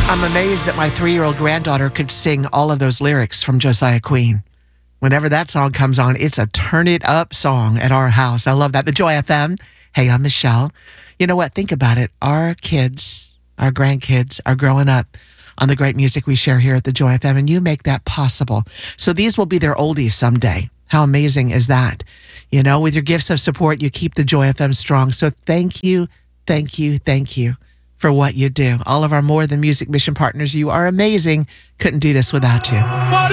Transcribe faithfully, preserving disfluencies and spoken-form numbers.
I'm amazed that my three-year-old granddaughter could sing all of those lyrics from Josiah Queen. Whenever that song comes on, it's a turn it up song at our house. I love that. The Joy F M. Hey, I'm Michelle. You know what? Think about it. Our kids, our grandkids are growing up on the great music we share here at the Joy F M, and you make that possible. So these will be their oldies someday. How amazing is that? You know, with your gifts of support, you keep the Joy F M strong. So thank you, thank you, thank you for what you do. All of our More Than Music mission partners, you are amazing. Couldn't do this without you.